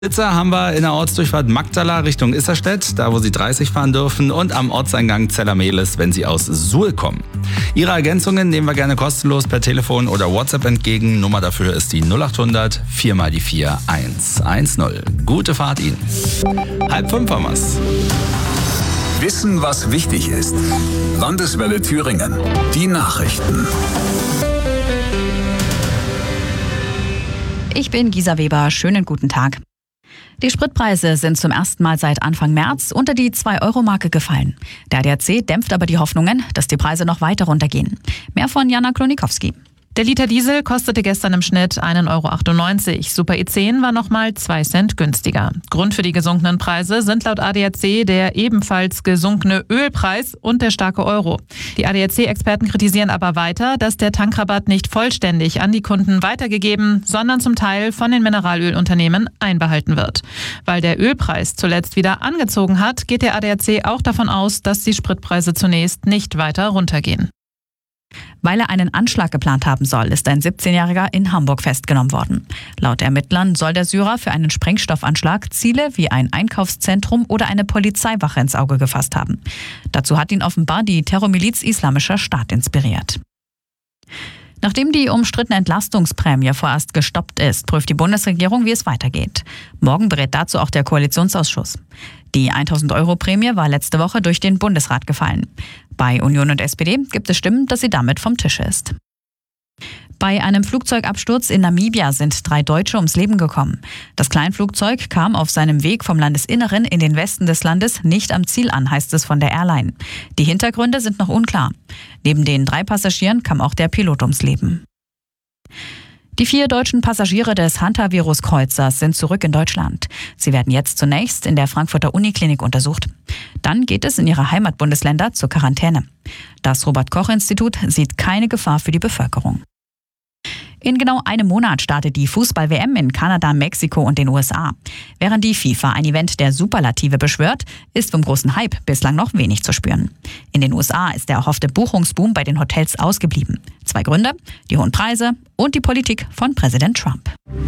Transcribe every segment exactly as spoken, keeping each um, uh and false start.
Blitzer haben wir in der Ortsdurchfahrt Magdala Richtung Isserstedt, da wo Sie dreißig fahren dürfen, und am Ortseingang Zellermehlis, wenn Sie aus Suhl kommen. Ihre Ergänzungen nehmen wir gerne kostenlos per Telefon oder WhatsApp entgegen. Nummer dafür ist die null achthundert vier mal die vier eins eins null. Gute Fahrt Ihnen. Halb fünf haben wir's. Wissen, was wichtig ist. Landeswelle Thüringen. Die Nachrichten. Ich bin Gisa Weber. Schönen guten Tag. Die Spritpreise sind zum ersten Mal seit Anfang März unter die zwei Euro Marke gefallen. Der A D A C dämpft aber die Hoffnungen, dass die Preise noch weiter runtergehen. Mehr von Jana Klonikowski. Der Liter Diesel kostete gestern im Schnitt ein Euro achtundneunzig. Super E zehn war nochmal zwei Cent günstiger. Grund für die gesunkenen Preise sind laut A D A C der ebenfalls gesunkene Ölpreis und der starke Euro. Die A D A C-Experten kritisieren aber weiter, dass der Tankrabatt nicht vollständig an die Kunden weitergegeben, sondern zum Teil von den Mineralölunternehmen einbehalten wird. Weil der Ölpreis zuletzt wieder angezogen hat, geht der A D A C auch davon aus, dass die Spritpreise zunächst nicht weiter runtergehen. Weil er einen Anschlag geplant haben soll, ist ein siebzehnjähriger in Hamburg festgenommen worden. Laut Ermittlern soll der Syrer für einen Sprengstoffanschlag Ziele wie ein Einkaufszentrum oder eine Polizeiwache ins Auge gefasst haben. Dazu hat ihn offenbar die Terrormiliz Islamischer Staat inspiriert. Nachdem die umstrittene Entlastungsprämie vorerst gestoppt ist, prüft die Bundesregierung, wie es weitergeht. Morgen berät dazu auch der Koalitionsausschuss. Die tausend Euro Prämie war letzte Woche durch den Bundesrat gefallen. Bei Union und S P D gibt es Stimmen, dass sie damit vom Tisch ist. Bei einem Flugzeugabsturz in Namibia sind drei Deutsche ums Leben gekommen. Das Kleinflugzeug kam auf seinem Weg vom Landesinneren in den Westen des Landes nicht am Ziel an, heißt es von der Airline. Die Hintergründe sind noch unklar. Neben den drei Passagieren kam auch der Pilot ums Leben. Die vier deutschen Passagiere des Hantavirus-Kreuzers sind zurück in Deutschland. Sie werden jetzt zunächst in der Frankfurter Uniklinik untersucht. Dann geht es in ihre Heimatbundesländer zur Quarantäne. Das Robert-Koch-Institut sieht keine Gefahr für die Bevölkerung. In genau einem Monat startet die Fußball-W M in Kanada, Mexiko und den U S A. Während die FIFA ein Event der Superlative beschwört, ist vom großen Hype bislang noch wenig zu spüren. In den U S A ist der erhoffte Buchungsboom bei den Hotels ausgeblieben. Zwei Gründe: die hohen Preise und die Politik von Präsident Trump.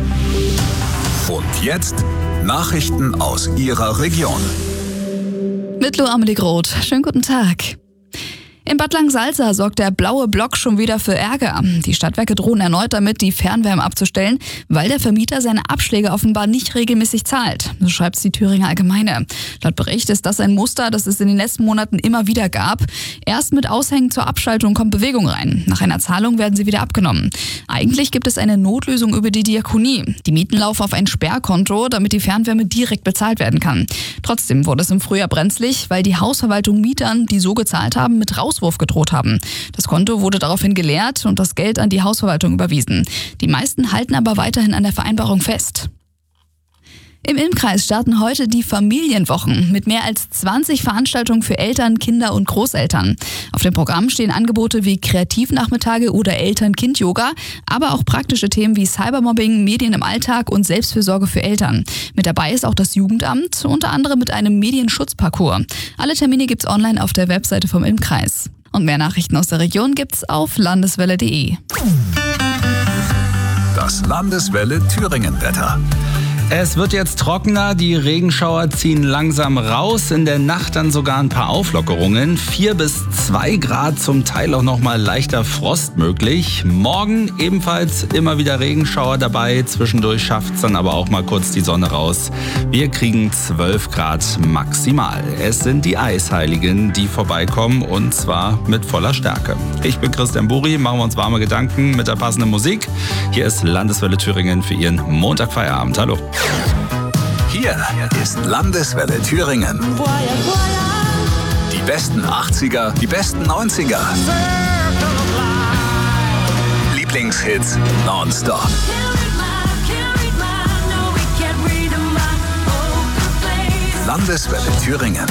Und jetzt Nachrichten aus Ihrer Region. Mit Lo Amelie Groth. Schönen guten Tag. In Bad Langsalza sorgt der blaue Block schon wieder für Ärger. Die Stadtwerke drohen erneut damit, die Fernwärme abzustellen, weil der Vermieter seine Abschläge offenbar nicht regelmäßig zahlt. So schreibt es die Thüringer Allgemeine. Laut Bericht ist das ein Muster, das es in den letzten Monaten immer wieder gab. Erst mit Aushängen zur Abschaltung kommt Bewegung rein. Nach einer Zahlung werden sie wieder abgenommen. Eigentlich gibt es eine Notlösung über die Diakonie. Die Mieten laufen auf ein Sperrkonto, damit die Fernwärme direkt bezahlt werden kann. Trotzdem wurde es im Frühjahr brenzlig, weil die Hausverwaltung Mietern, die so gezahlt haben, mit raus Auswurf gedroht haben. Das Konto wurde daraufhin geleert und das Geld an die Hausverwaltung überwiesen. Die meisten halten aber weiterhin an der Vereinbarung fest. Im Ilmkreis starten heute die Familienwochen mit mehr als zwanzig Veranstaltungen für Eltern, Kinder und Großeltern. Auf dem Programm stehen Angebote wie Kreativnachmittage oder Eltern-Kind-Yoga, aber auch praktische Themen wie Cybermobbing, Medien im Alltag und Selbstfürsorge für Eltern. Mit dabei ist auch das Jugendamt, unter anderem mit einem Medienschutzparcours. Alle Termine gibt's online auf der Webseite vom Ilmkreis. Und mehr Nachrichten aus der Region gibt's auf landeswelle punkt de. Das Landeswelle Thüringen-Wetter. Es wird jetzt trockener, die Regenschauer ziehen langsam raus, in der Nacht dann sogar ein paar Auflockerungen. vier bis zwei Grad, zum Teil auch nochmal leichter Frost möglich. Morgen ebenfalls immer wieder Regenschauer dabei, zwischendurch schafft es dann aber auch mal kurz die Sonne raus. Wir kriegen zwölf Grad maximal. Es sind die Eisheiligen, die vorbeikommen, und zwar mit voller Stärke. Ich bin Christian Buri, machen wir uns warme Gedanken mit der passenden Musik. Hier ist Landeswelle Thüringen für Ihren Montagfeierabend. Hallo. Hier ist Landeswelle Thüringen. Die besten achtziger, die besten neunziger. Lieblingshits nonstop. Landeswelle Thüringen.